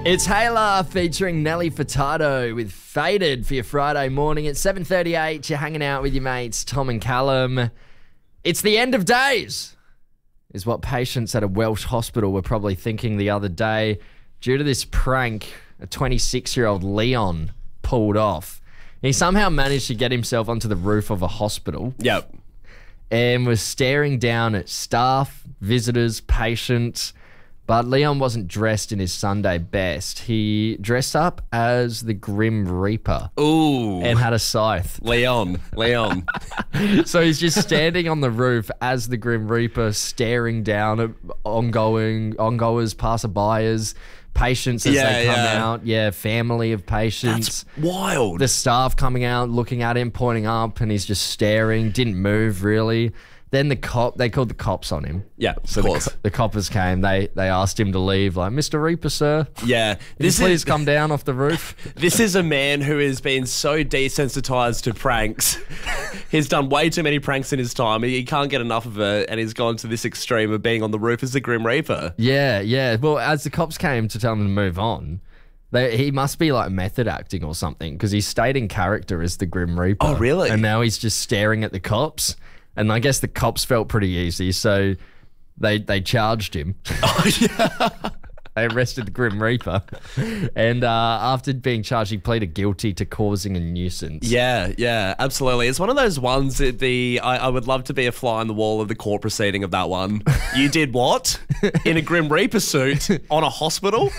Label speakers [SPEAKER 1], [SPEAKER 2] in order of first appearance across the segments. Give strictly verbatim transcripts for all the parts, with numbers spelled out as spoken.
[SPEAKER 1] It's Hayla featuring Nelly Furtado with Faded for your Friday morning. It's seven thirty-eight. You're hanging out with your mates, Tom and Callum. It's the end of days, is what patients at a Welsh hospital were probably thinking the other day due to this prank a twenty-six-year-old Leon pulled off. He somehow managed to get himself onto the roof of a hospital.
[SPEAKER 2] Yep.
[SPEAKER 1] And was staring down at staff, visitors, patients. But Leon wasn't dressed in his Sunday best. He dressed up as the Grim Reaper.
[SPEAKER 2] Ooh.
[SPEAKER 1] And had a scythe.
[SPEAKER 2] Leon. Leon.
[SPEAKER 1] So he's just standing on the roof as the Grim Reaper, staring down at ongoing, ongoers, passerbyers, patients as
[SPEAKER 2] Yeah,
[SPEAKER 1] they come
[SPEAKER 2] yeah.
[SPEAKER 1] out. Yeah, family of patients.
[SPEAKER 2] That's wild.
[SPEAKER 1] The staff coming out, looking at him, pointing up, and he's just staring, didn't move really. Then the cop, they called the cops on him.
[SPEAKER 2] Yeah,
[SPEAKER 1] so
[SPEAKER 2] of
[SPEAKER 1] the,
[SPEAKER 2] course.
[SPEAKER 1] co- the coppers came. They they asked him to leave. Like, Mister Reaper, sir,
[SPEAKER 2] Yeah.
[SPEAKER 1] can
[SPEAKER 2] This
[SPEAKER 1] you please
[SPEAKER 2] is
[SPEAKER 1] come down off the roof?
[SPEAKER 2] this is a man who has been so desensitized to pranks. He's done way too many pranks in his time. He, he can't get enough of it, and he's gone to this extreme of being on the roof as the Grim Reaper.
[SPEAKER 1] Yeah, yeah. Well, as the cops came to tell him to move on, they, he must be like method acting or something because he stayed in character as the Grim Reaper.
[SPEAKER 2] Oh, really?
[SPEAKER 1] And now he's just staring at the cops. And I guess the cops felt pretty easy, so they they charged him.
[SPEAKER 2] Oh, yeah.
[SPEAKER 1] They arrested the Grim Reaper. And uh, after being charged, he pleaded guilty to causing a nuisance.
[SPEAKER 2] Yeah, yeah, absolutely. It's one of those ones that the I, I would love to be a fly on the wall of the court proceeding of that one. You did what? In a Grim Reaper suit on a hospital?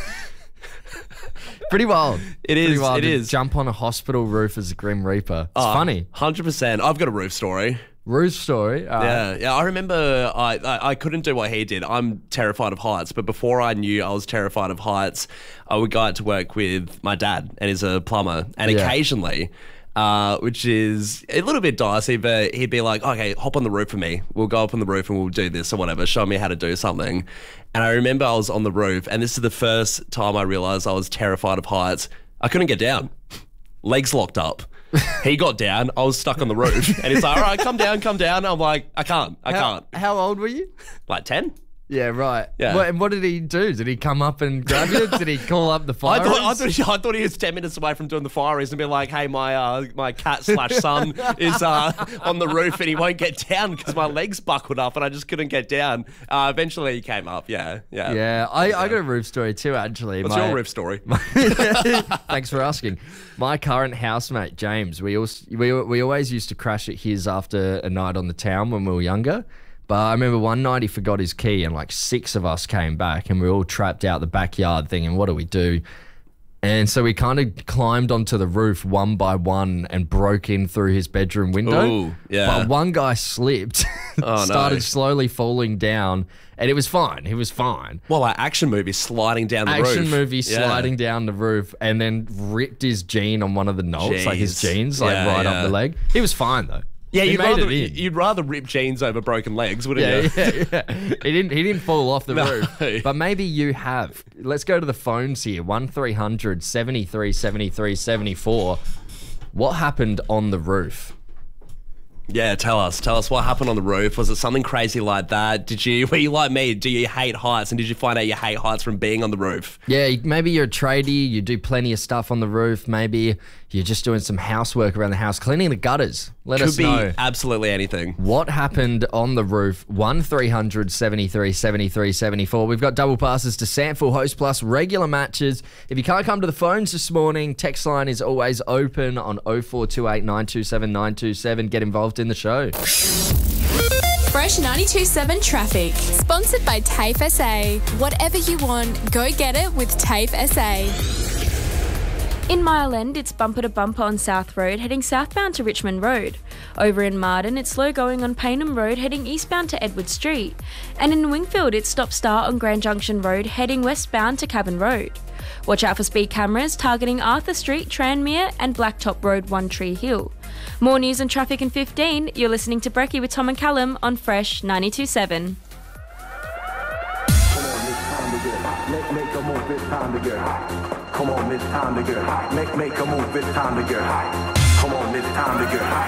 [SPEAKER 1] Pretty wild.
[SPEAKER 2] It
[SPEAKER 1] Pretty
[SPEAKER 2] is,
[SPEAKER 1] wild
[SPEAKER 2] it
[SPEAKER 1] to
[SPEAKER 2] is.
[SPEAKER 1] jump on a hospital roof as a Grim Reaper. It's
[SPEAKER 2] Oh,
[SPEAKER 1] funny.
[SPEAKER 2] one hundred percent. I've got a roof story.
[SPEAKER 1] Roof story. All right.
[SPEAKER 2] Yeah, yeah. I remember I, I I couldn't do what he did. I'm terrified of heights, but before I knew I was terrified of heights, I would go out to work with my dad, and he's a plumber, and
[SPEAKER 1] Yeah.
[SPEAKER 2] occasionally, uh, which is a little bit dicey, but he'd be like, "Okay, hop on the roof for me. We'll go up on the roof and we'll do this or whatever. Show me how to do something." And I remember I was on the roof, and this is the first time I realized I was terrified of heights. I couldn't get down, legs locked up. He got down. I was stuck on the roof, and he's like, "All right, come down, come down." I'm like, "I can't, I
[SPEAKER 1] How,
[SPEAKER 2] can't."
[SPEAKER 1] how old were you?
[SPEAKER 2] Like ten.
[SPEAKER 1] Yeah, right.
[SPEAKER 2] Yeah.
[SPEAKER 1] What, and what did he do? Did he come up and grab you? Did he call up the
[SPEAKER 2] I
[SPEAKER 1] fire?
[SPEAKER 2] thought, I, thought he, I thought he was ten minutes away from doing the fireys and be like, "Hey, my uh, my cat slash son is uh, on the roof and he won't get down because my legs buckled up and I just couldn't get down." Uh, eventually, he came up. Yeah, yeah.
[SPEAKER 1] Yeah, I, I got a roof story too, actually.
[SPEAKER 2] What's
[SPEAKER 1] My-
[SPEAKER 2] your roof story?
[SPEAKER 1] Thanks for asking. My current housemate, James, we, also, we, we always used to crash at his after a night on the town when we were younger. But I remember one night he forgot his key and like six of us came back and we were all trapped out the backyard thinking, what do we do? And so we kind of climbed onto the roof one by one and broke in through his bedroom window.
[SPEAKER 2] Ooh, yeah.
[SPEAKER 1] But one guy slipped,
[SPEAKER 2] Oh,
[SPEAKER 1] started
[SPEAKER 2] no.
[SPEAKER 1] slowly falling down, and it was fine. He was fine.
[SPEAKER 2] Well, like action movie sliding down the roof.
[SPEAKER 1] Action movie
[SPEAKER 2] Yeah.
[SPEAKER 1] sliding down the roof and then ripped his jean on one of the knolls, like his
[SPEAKER 2] Jeez.
[SPEAKER 1] jeans, like
[SPEAKER 2] Yeah,
[SPEAKER 1] right
[SPEAKER 2] yeah.
[SPEAKER 1] up the leg. He was fine though.
[SPEAKER 2] Yeah,
[SPEAKER 1] He
[SPEAKER 2] you'd
[SPEAKER 1] made
[SPEAKER 2] rather,
[SPEAKER 1] it in.
[SPEAKER 2] you'd rather rip jeans over broken legs, wouldn't
[SPEAKER 1] Yeah,
[SPEAKER 2] you?
[SPEAKER 1] yeah, yeah. He didn't. He didn't fall off the
[SPEAKER 2] No.
[SPEAKER 1] roof. But maybe you have. Let's go to the phones here. One three hundred seventy three seventy three seventy four. What happened on the roof?
[SPEAKER 2] Yeah, tell us. Tell us what happened on the roof. Was it something crazy like that? Did you, were you like me? Do you hate heights? And did you find out you hate heights from being on the roof?
[SPEAKER 1] Yeah, maybe you're a tradie. You do plenty of stuff on the roof. Maybe you're just doing some housework around the house, cleaning the gutters. Let
[SPEAKER 2] Could
[SPEAKER 1] us
[SPEAKER 2] be
[SPEAKER 1] know.
[SPEAKER 2] absolutely anything.
[SPEAKER 1] What happened on the roof? one three hundred seventy-three seventy-three seventy-four. We've got double passes to Sandful Host Plus regular matches. If you can't come to the phones this morning, text line is always open on oh four two eight nine two seven nine two seven. Get involved in the show.
[SPEAKER 3] Fresh ninety-two point seven traffic. Sponsored by TAFE S A. Whatever you want, go get it with TAFE S A. In Mile End, it's bumper to bumper on South Road, heading southbound to Richmond Road. Over in Marden, it's slow going on Paynham Road, heading eastbound to Edward Street. And in Wingfield, it's stop start on Grand Junction Road, heading westbound to Cabin Road. Watch out for speed cameras targeting Arthur Street, Tranmere, and Blacktop Road, One Tree Hill. More news and traffic in fifteen. You're listening to Brekkie with Tom and Callum on Fresh ninety-two point seven.
[SPEAKER 4] Make, make a move, it's time to get high. Come on, it's time to get high. Make, make a move, it's time to get high. Come on, it's time to get high.